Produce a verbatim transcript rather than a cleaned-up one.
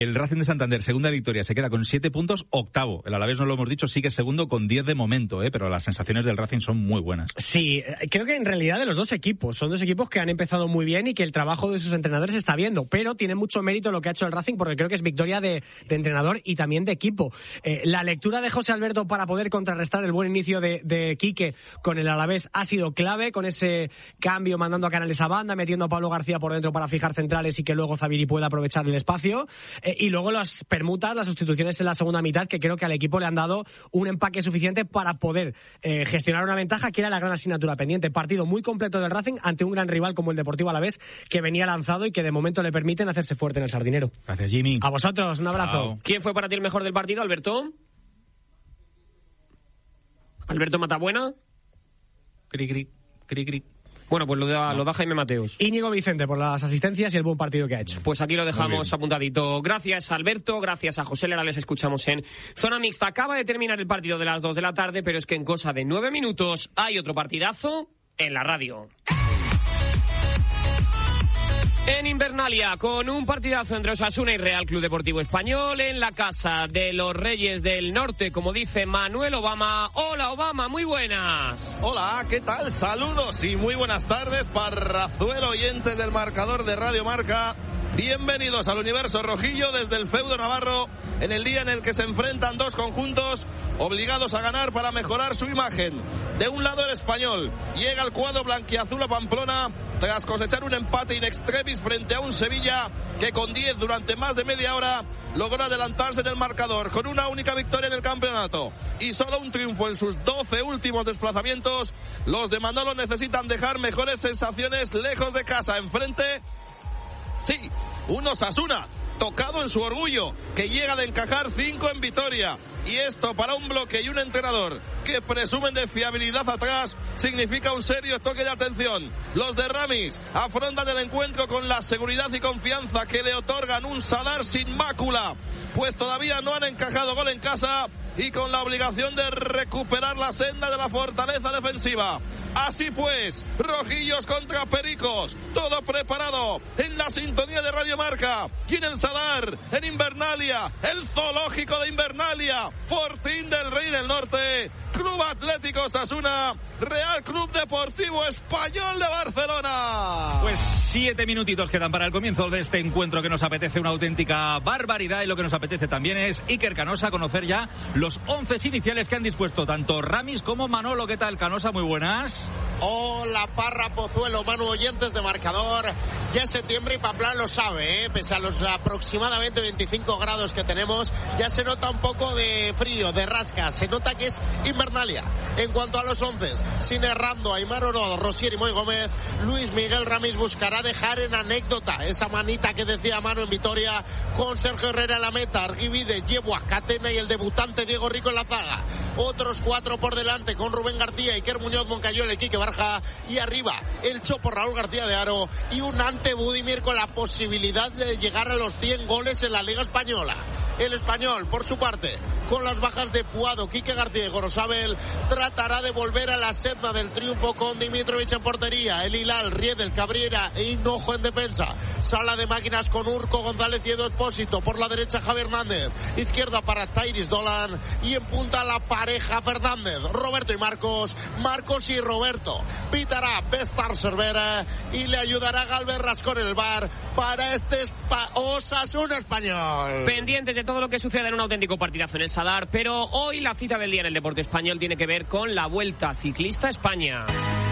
El Racing de Santander, segunda victoria, se queda con siete puntos, octavo. El Alavés, no lo hemos dicho, sigue segundo con diez de momento, ¿eh? Pero las sensaciones del Racing son muy buenas. Sí, creo que en realidad de los dos equipos, son dos equipos que han empezado muy bien y que el trabajo de sus entrenadores está viendo, pero tiene mucho mérito lo que ha hecho el Racing porque creo que es victoria de, de entrenador y también de equipo. Eh, la lectura de José Alberto para poder contrarrestar el buen inicio de, de Quique con el Alavés ha sido clave, con ese cambio mandando a Canales a banda, metiendo a Pablo García por dentro para fijar centrales y que luego Zabiri pueda aprovechar el espacio. Eh, y luego las permutas, las sustituciones en la segunda mitad, que creo que al equipo le han dado un empaque suficiente para poder eh, gestionar una ventaja que era la gran asignatura pendiente. Partido muy completo del Racing ante un gran rival como el Deportivo Alavés, que venía lanzado y que de momento le permiten hacerse fuerte en el Sardinero. Gracias, Jimmy. A vosotros, un abrazo. Chao. ¿Quién fue para ti el mejor del partido, Alberto? ¿Alberto Matabuena? Cri, cri, cri, cri. Bueno, pues lo da, lo da Jaime Mateos. Íñigo Vicente por las asistencias y el buen partido que ha hecho. Pues aquí lo dejamos apuntadito. Gracias, Alberto. Gracias a José Lara. Les escuchamos en Zona Mixta. Acaba de terminar el partido de las dos de la tarde, pero es que en cosa de nueve minutos hay otro partidazo en la radio. En Invernalia, con un partidazo entre Osasuna y Real Club Deportivo Español, en la casa de los Reyes del Norte, como dice Manuel Obama. Hola, Obama, muy buenas. Hola, ¿qué tal? Saludos y muy buenas tardes, Parrazuelo, oyentes del marcador de Radio Marca. Bienvenidos al universo rojillo desde el feudo navarro, en el día en el que se enfrentan dos conjuntos obligados a ganar para mejorar su imagen. De un lado el Español, llega el cuadro blanquiazul a Pamplona tras cosechar un empate in extremis frente a un Sevilla que con diez durante más de media hora logró adelantarse en el marcador con una única victoria en el campeonato y solo un triunfo en sus doce últimos desplazamientos. Los de Manolo necesitan dejar mejores sensaciones lejos de casa. Enfrente, sí, un Osasuna tocado en su orgullo, que llega de encajar cinco en Vitoria. Y esto para un bloque y un entrenador que presumen de fiabilidad atrás significa un serio toque de atención. Los de Ramis afrontan el encuentro con la seguridad y confianza que le otorgan un Sadar sin mácula, pues todavía no han encajado gol en casa y con la obligación de recuperar la senda de la fortaleza defensiva. Así pues, rojillos contra pericos, todo preparado en la sintonía de Radio Marca y en el Sadar, en Invernalia, el zoológico de Invernalia, Fortín del Rey del Norte, Club Atlético Osasuna, Real Club Deportivo Español de Barcelona. Pues siete minutitos quedan para el comienzo de este encuentro que nos apetece una auténtica barbaridad, y lo que nos apetece también es, Iker Canosa, conocer ya los once iniciales que han dispuesto tanto Ramis como Manolo. ¿Qué tal, Canosa? Muy buenas. Hola, Parra, Pozuelo, Manu, oyentes de marcador. Ya es septiembre y Pamplona lo sabe, ¿eh? Pese a los aproximadamente veinticinco grados que tenemos, ya se nota un poco de frío, de rasca. Se nota que es Invernalia. En cuanto a los once, sin Errando, Aimar Oro, Rosier y Moy Gómez, Luis Miguel Ramis buscará dejar en anécdota esa manita que decía Manu en Vitoria, con Sergio Herrera en la meta, Arguibide, Yebua, Catena y el debutante Diego Rico en la zaga. Otros cuatro por delante, con Rubén García, Iker Muñoz, Moncayola y Quique Barja, y arriba el Chopo Raúl García de Aro y un ante Budimir con la posibilidad de llegar a los cien goles en la Liga Española. El Español, por su parte, con las bajas de Puado, Quique García y Gorosabel, tratará de volver a la senda del triunfo con Dimitrovic en portería, el Hilal, Riedel, Cabrera e Hinojo en defensa. Sala de máquinas con Urco, González y Edo Espósito. Por la derecha, Javier Hernández. Izquierda para Tairis Dolan. Y en punta la pareja Fernández, Roberto y Marcos. Marcos y Roberto. Pitará Bestar Cervera y le ayudará Galvez Rascón en el bar para este Spa- Osasuna Español. Pendientes de todo lo que suceda en un auténtico partidazo en el Sadar, pero hoy la cita del día en el deporte español tiene que ver con la Vuelta Ciclista a España.